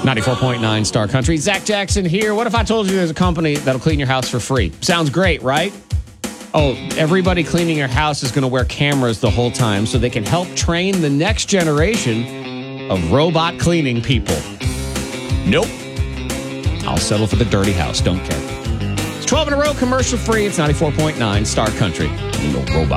94.9 Star Country. Zach Jackson here. What if I told you there's a company that'll clean your house for free? Sounds great, right? Oh, everybody cleaning your house is going to wear cameras the whole time so they can help train the next generation of robot cleaning people. Nope. I'll settle for the dirty house. Don't care. It's 12 in a row, commercial free. It's 94.9 Star Country. You know, robot.